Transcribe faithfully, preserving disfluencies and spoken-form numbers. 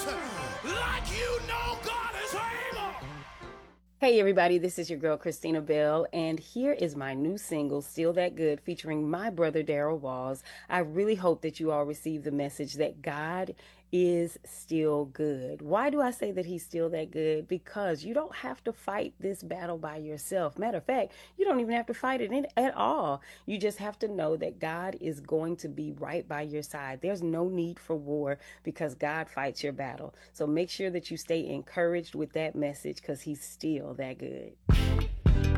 like you know God is able. Hey everybody, this is your girl Christina Bell, and here is my new single, Still That Good, featuring my brother Daryl Walls. I really hope that you all receive the message that God is still good. Why do I say that he's still that good? Because you don't have to fight this battle by yourself. Matter of fact, you don't even have to fight it in, at all. You just have to know that God is going to be right by your side. There's no need for war because God fights your battle. So make sure that you stay encouraged with that message because he's still that good.